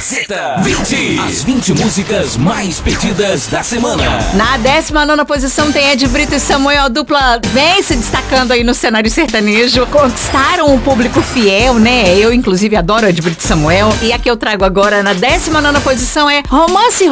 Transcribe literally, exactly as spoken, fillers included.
Gazeta vinte. As vinte músicas mais pedidas da semana. Na décima nona posição tem Ed Brito e Samuel. A dupla vem se destacando aí no cenário sertanejo. Conquistaram um público fiel, né? Eu, inclusive, adoro Ed Brito e Samuel. E a que eu trago agora na décima nona posição é Romance